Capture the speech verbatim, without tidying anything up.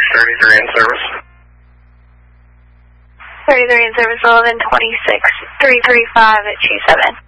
thirty-three in service. thirty-three in service, eleven twenty-six, three three five at two seven.